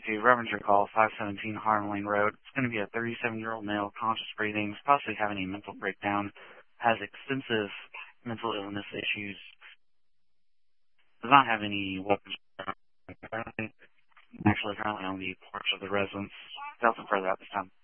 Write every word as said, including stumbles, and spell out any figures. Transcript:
to Revenger Call, five seventeen Harlem Lane Road. It's going to be a thirty-seven-year-old male, conscious breathing, possibly having a mental breakdown, has extensive mental illness issues, does not have any weapons, actually currently on the porch of the residence. Nothing further at this time.